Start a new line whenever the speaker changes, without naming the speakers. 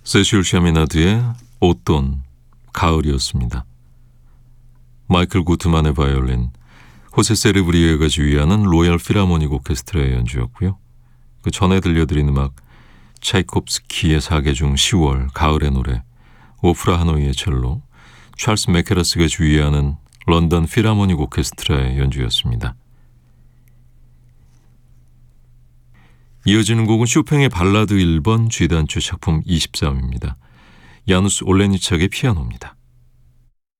세실 샤미나드의 오돈, 가을이었습니다. 마이클 구트만의 바이올린, 호세 세르브리에가 지휘하는 로얄 필하모닉 오케스트라의 연주였고요. 그 전에 들려드린 음악 차이콥스키의 사계 중 10월, 가을의 노래, 오프라 하노이의 첼로, 찰스 메케라스가 지휘하는 런던 필하모닉 오케스트라의 연주였습니다. 이어지는 곡은 쇼팽의 발라드 1번 G단추 작품 23입니다. 야누스 올레니착의 피아노입니다.